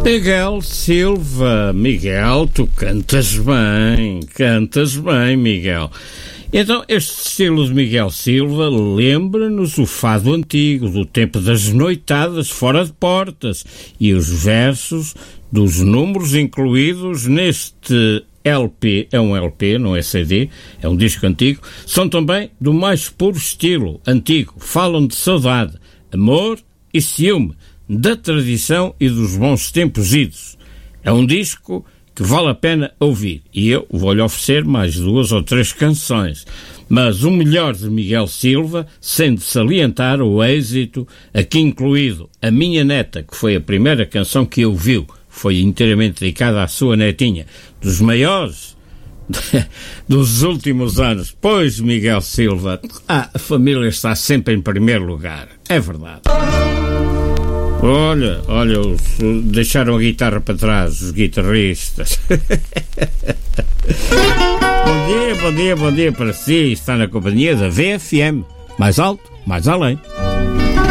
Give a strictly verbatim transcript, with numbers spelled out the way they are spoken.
Miguel Silva, Miguel, tu cantas bem, cantas bem, Miguel. Então, este estilo de Miguel Silva lembra-nos o fado antigo, do tempo das noitadas fora de portas, e os versos dos números incluídos neste L P, é um L P, não é C D, é um disco antigo, são também do mais puro estilo antigo, falam de saudade, amor e ciúme, da tradição e dos bons tempos idos. É um disco que vale a pena ouvir, e eu vou-lhe oferecer mais duas ou três canções, mas o melhor de Miguel Silva, sendo salientar o êxito, aqui incluído A Minha Neta, que foi a primeira canção que ouviu, foi inteiramente dedicada à sua netinha, dos maiores dos últimos anos. Pois, Miguel Silva, ah, a família está sempre em primeiro lugar, é verdade. Olha, olha, os, deixaram a guitarra para trás, os guitarristas. Bom dia, bom dia, bom dia para si. Está na companhia da V F M. Mais alto, mais além.